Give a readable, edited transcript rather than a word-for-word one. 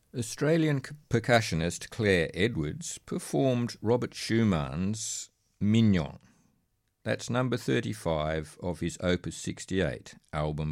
Australian percussionist Claire Edwards performed Robert Schumann's Mignon. That's number 35 of his Opus 68 album